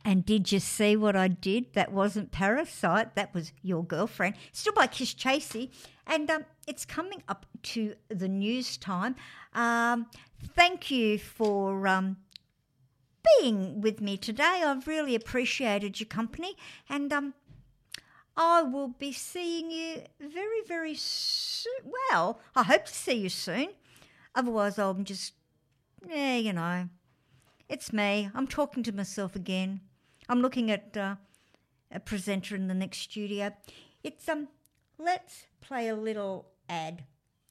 And did you see what I did? That wasn't Parasite. That was Your Girlfriend. Still by Kish Chasey. And it's coming up to the news time. Thank you for being with me today. I've really appreciated your company. And I will be seeing you very, very soon. Well, I hope to see you soon. Otherwise, I'm just, it's me. I'm talking to myself again. I'm looking at a presenter in the next studio. It's let's play a little ad.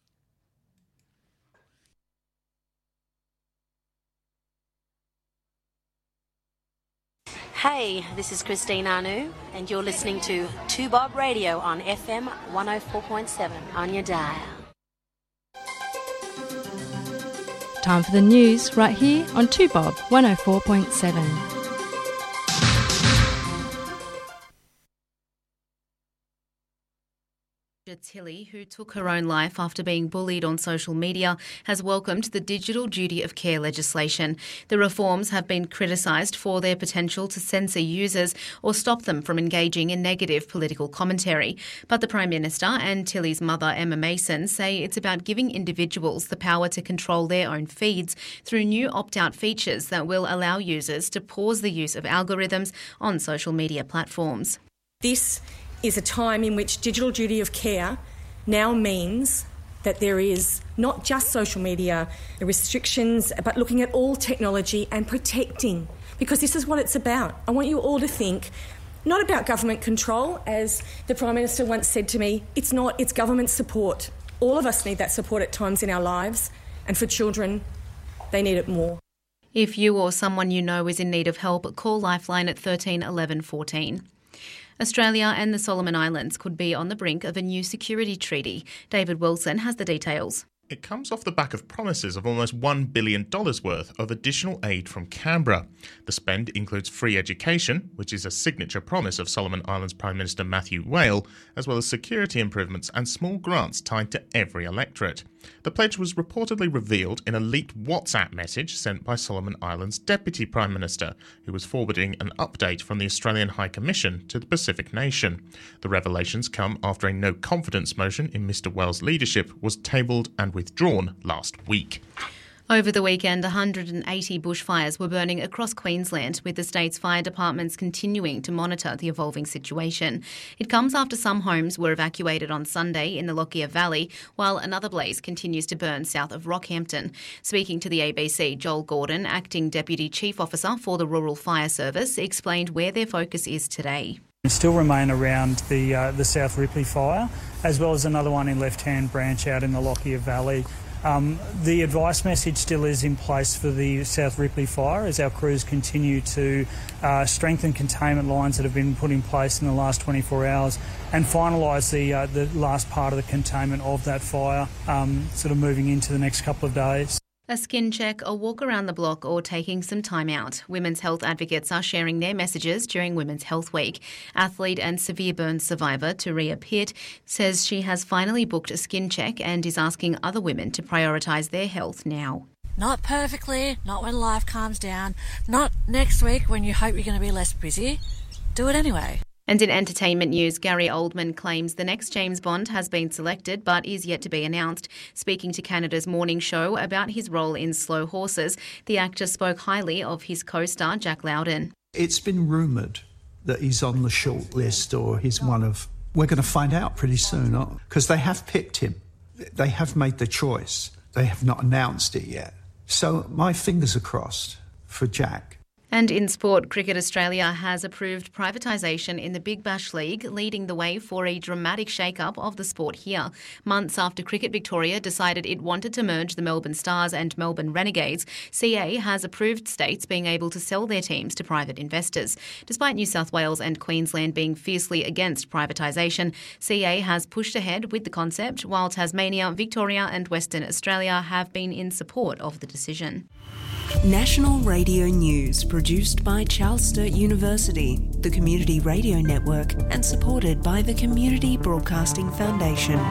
Hey, this is Christine Anu, and you're listening to 2Bob Radio on FM 104.7 on your dial. Time for the news right here on 2Bob 104.7. Tilly, who took her own life after being bullied on social media, has welcomed the Digital Duty of Care legislation. The reforms have been criticised for their potential to censor users or stop them from engaging in negative political commentary. But the Prime Minister and Tilly's mother, Emma Mason, say it's about giving individuals the power to control their own feeds through new opt-out features that will allow users to pause the use of algorithms on social media platforms. This is a time in which digital duty of care now means that there is not just social media restrictions, but looking at all technology and protecting, because this is what it's about. I want you all to think not about government control, as the Prime Minister once said to me. It's not, it's government support. All of us need that support at times in our lives, and for children, they need it more. If you or someone you know is in need of help, call Lifeline at 13 11 14. Australia and the Solomon Islands could be on the brink of a new security treaty. David Wilson has the details. It comes off the back of promises of almost $1 billion worth of additional aid from Canberra. The spend includes free education, which is a signature promise of Solomon Islands Prime Minister Matthew Whale, as well as security improvements and small grants tied to every electorate. The pledge was reportedly revealed in a leaked WhatsApp message sent by Solomon Islands Deputy Prime Minister, who was forwarding an update from the Australian High Commission to the Pacific nation. The revelations come after a no-confidence motion in Mr Whale's leadership was tabled and withdrawn last week. Over the weekend, 180 bushfires were burning across Queensland, with the state's fire departments continuing to monitor the evolving situation. It comes after some homes were evacuated on Sunday in the Lockyer Valley, while another blaze continues to burn south of Rockhampton. Speaking to the ABC, Joel Gordon, Acting Deputy Chief Officer for the Rural Fire Service, explained where their focus is today. Still remain around the South Ripley fire, as well as another one in Left-Hand Branch out in the Lockyer Valley. The advice message still is in place for the South Ripley fire as our crews continue to strengthen containment lines that have been put in place in the last 24 hours and finalise the last part of the containment of that fire, sort of moving into the next couple of days. A skin check, a walk around the block or taking some time out. Women's health advocates are sharing their messages during Women's Health Week. Athlete and severe burns survivor Turia Pitt says she has finally booked a skin check and is asking other women to prioritise their health now. Not perfectly, not when life calms down, not next week when you hope you're going to be less busy. Do it anyway. And in entertainment news, Gary Oldman claims the next James Bond has been selected but is yet to be announced. Speaking to Canada's Morning Show about his role in Slow Horses, the actor spoke highly of his co-star Jack Lowden. It's been rumoured that he's on the short list or he's one of... We're going to find out pretty soon, because they have picked him. They have made the choice. They have not announced it yet. So my fingers are crossed for Jack. And in sport, Cricket Australia has approved privatisation in the Big Bash League, leading the way for a dramatic shake-up of the sport here. Months after Cricket Victoria decided it wanted to merge the Melbourne Stars and Melbourne Renegades, CA has approved states being able to sell their teams to private investors. Despite New South Wales and Queensland being fiercely against privatisation, CA has pushed ahead with the concept, while Tasmania, Victoria and Western Australia have been in support of the decision. National Radio News, produced by Charles Sturt University, the Community Radio Network, and supported by the Community Broadcasting Foundation.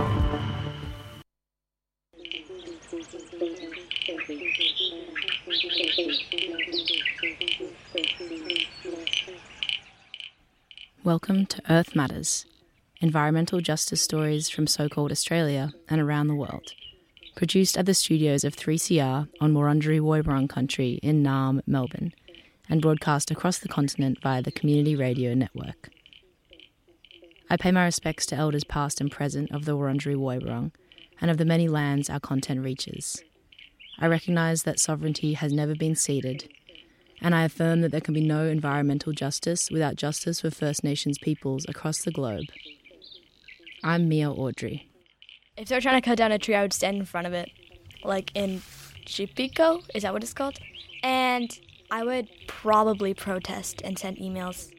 Welcome to Earth Matters, environmental justice stories from so-called Australia and around the world. Produced at the studios of 3CR on Wurundjeri Woiwurrung country in Naarm, Melbourne, and broadcast across the continent via the Community Radio Network. I pay my respects to elders past and present of the Wurundjeri Woiwurrung and of the many lands our content reaches. I recognise that sovereignty has never been ceded, and I affirm that there can be no environmental justice without justice for First Nations peoples across the globe. I'm Mia Audrey. If they were trying to cut down a tree, I would stand in front of it, like in Chipiko, is that what it's called? And I would probably protest and send emails.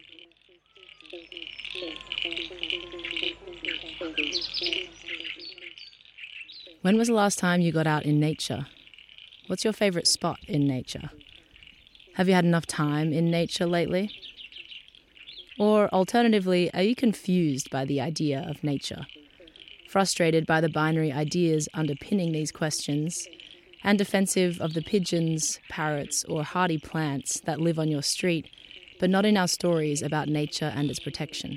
When was the last time you got out in nature? What's your favourite spot in nature? Have you had enough time in nature lately? Or alternatively, are you confused by the idea of nature? Frustrated by the binary ideas underpinning these questions, and defensive of the pigeons, parrots, or hardy plants that live on your street, but not in our stories about nature and its protection?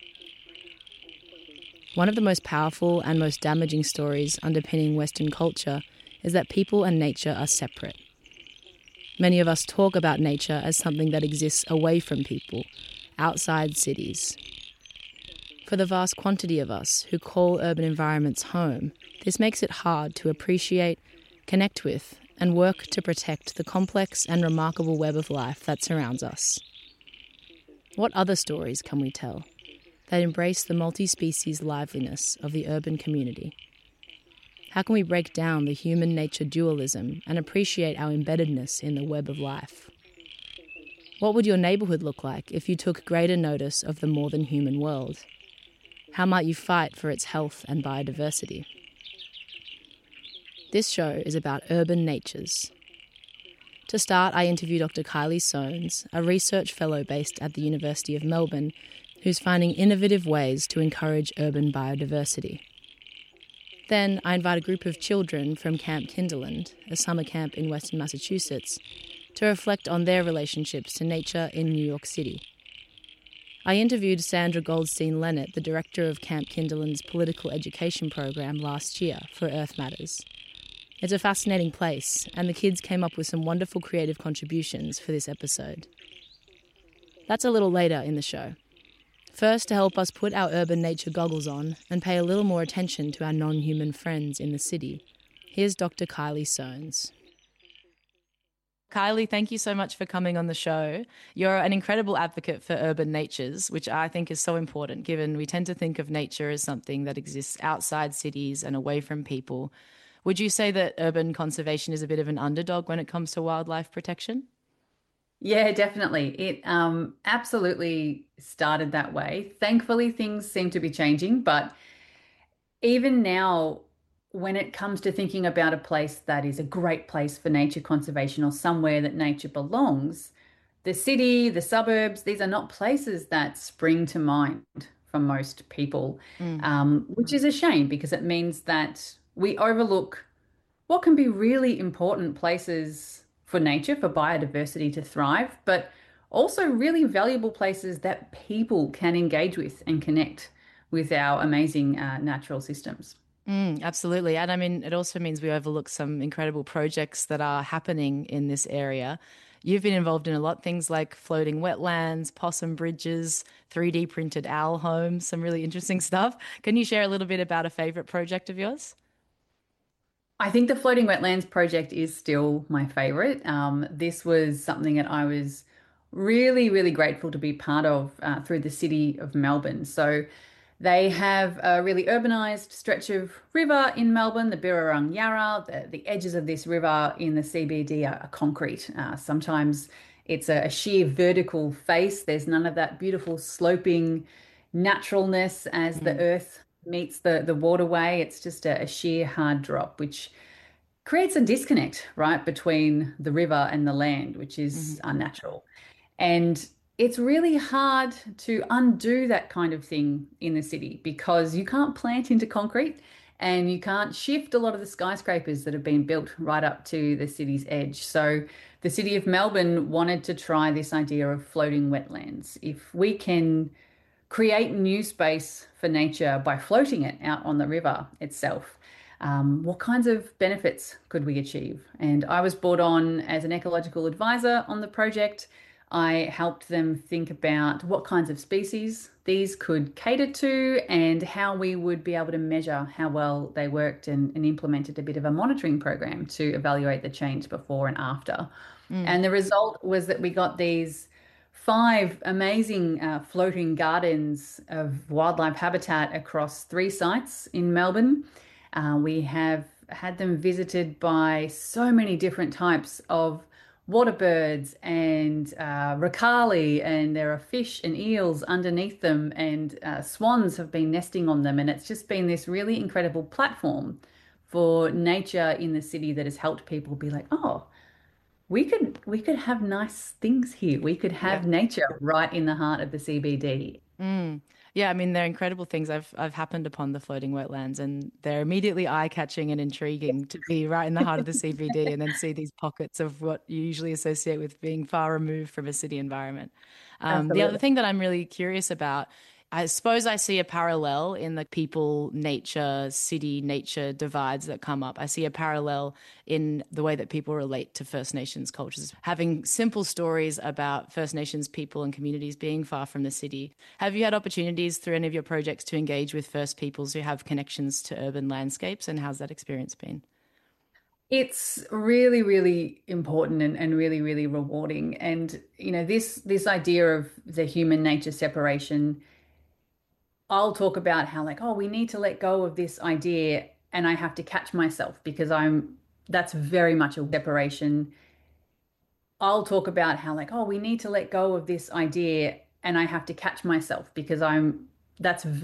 One of the most powerful and most damaging stories underpinning Western culture is that people and nature are separate. Many of us talk about nature as something that exists away from people, outside cities. For the vast quantity of us who call urban environments home, this makes it hard to appreciate, connect with, and work to protect the complex and remarkable web of life that surrounds us. What other stories can we tell that embrace the multi-species liveliness of the urban community? How can we break down the human-nature dualism and appreciate our embeddedness in the web of life? What would your neighbourhood look like if you took greater notice of the more-than-human world? How might you fight for its health and biodiversity? This show is about urban natures. To start, I interview Dr. Kylie Soanes, a research fellow based at the University of Melbourne, who's finding innovative ways to encourage urban biodiversity. Then I invite a group of children from Camp Kinderland, a summer camp in Western Massachusetts, to reflect on their relationships to nature in New York City. I interviewed Sandra Goldstein-Leonard, the director of Camp Kinderland's political education program last year for Earth Matters. It's a fascinating place, and the kids came up with some wonderful creative contributions for this episode. That's a little later in the show. First, to help us put our urban nature goggles on and pay a little more attention to our non-human friends in the city, here's Dr. Kylie Soanes. Kylie, thank you so much for coming on the show. You're an incredible advocate for urban natures, which I think is so important, given we tend to think of nature as something that exists outside cities and away from people. Would you say that urban conservation is a bit of an underdog when it comes to wildlife protection? Yeah, definitely. It absolutely started that way. Thankfully, things seem to be changing, but even now, when it comes to thinking about a place that is a great place for nature conservation or somewhere that nature belongs, the city, the suburbs, these are not places that spring to mind for most people, which is a shame because it means that we overlook what can be really important places for nature, for biodiversity to thrive, but also really valuable places that people can engage with and connect with our amazing natural systems. Absolutely. And I mean, it also means we overlook some incredible projects that are happening in this area. You've been involved in a lot, things like floating wetlands, possum bridges, 3D printed owl homes, some really interesting stuff. Can you share a little bit about a favourite project of yours? I think the Floating Wetlands project is still my favourite. This was something that I was really, really grateful to be part of through the City of Melbourne. So they have a really urbanised stretch of river in Melbourne, the Birrarung Yarra. The edges of this river in the CBD are concrete. Sometimes it's a sheer vertical face. There's none of that beautiful sloping naturalness as the earth meets the waterway. It's just a sheer hard drop, which creates a disconnect, right, between the river and the land, which is unnatural. And it's really hard to undo that kind of thing in the city because you can't plant into concrete and you can't shift a lot of the skyscrapers that have been built right up to the city's edge. So the City of Melbourne wanted to try this idea of floating wetlands. If we can create new space for nature by floating it out on the river itself. What kinds of benefits could we achieve? And I was brought on as an ecological advisor on the project. I helped them think about what kinds of species these could cater to and how we would be able to measure how well they worked, and implemented a bit of a monitoring program to evaluate the change before and after. And the result was that we got these 5 amazing floating gardens of wildlife habitat across 3 sites in Melbourne. We have had them visited by so many different types of water birds and ricali, and there are fish and eels underneath them, and swans have been nesting on them. And it's just been this really incredible platform for nature in the city that has helped people be like, oh, we could have nice things here. We could have nature right in the heart of the CBD. Yeah, I mean, they're incredible things. I've happened upon the floating wetlands, and they're immediately eye-catching and intriguing to be right in the heart of the CBD and then see these pockets of what you usually associate with being far removed from a city environment. The other thing that I'm really curious about, I suppose I see a parallel in the people, nature, city, nature divides that come up. I see a parallel in the way that people relate to First Nations cultures, having simple stories about First Nations people and communities being far from the city. Have you had opportunities through any of your projects to engage with First Peoples who have connections to urban landscapes, and how's that experience been? It's really, really important and really, really rewarding. And, you know, this idea of the human nature separation, I'll talk about how like, oh, we need to let go of this idea, and I have to catch myself because that's very much a separation. I'll talk about how like, oh, we need to let go of this idea, and I have to catch myself because that's